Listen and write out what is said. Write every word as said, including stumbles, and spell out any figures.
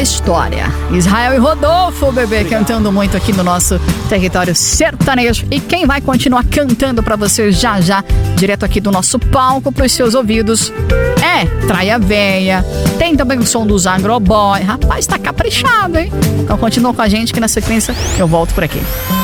história. Israel e Rodolfo, bebê, Obrigado. Cantando muito aqui no nosso território sertanejo. E quem vai continuar cantando pra você já já, direto aqui do nosso palco pros seus ouvidos, é Traia Véia. Tem também o som dos Agroboy. Rapaz, tá caprichado, hein? Então continua com a gente que na sequência eu volto por aqui.